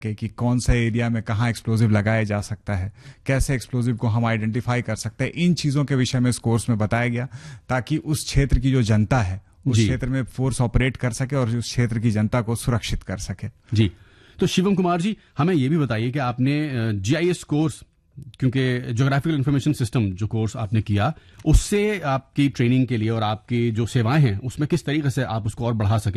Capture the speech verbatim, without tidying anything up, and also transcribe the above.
कि, कि कौन सा एरिया में कहाँ एक्सप्लोजिव लगाया जा सकता है, कैसे एक्सप्लोजिव को हम आइडेंटिफाई कर सकते हैं, इन चीज़ों के विषय में इस कोर्स में बताया गया, ताकि उस क्षेत्र की जो जनता है उस क्षेत्र में फोर्स ऑपरेट कर सके और उस क्षेत्र की जनता को सुरक्षित कर सके। जी, तो शिवम कुमार जी, हमें ये भी बताइए कि आपने जीआईएस कोर्स, क्योंकि ज्योग्राफिकल इंफॉर्मेशन सिस्टम जो कोर्स आपने किया, उससे आपकी ट्रेनिंग के लिए और आपकी जो सेवाएं हैं उसमें किस तरीके से आप उसको और बढ़ा सके।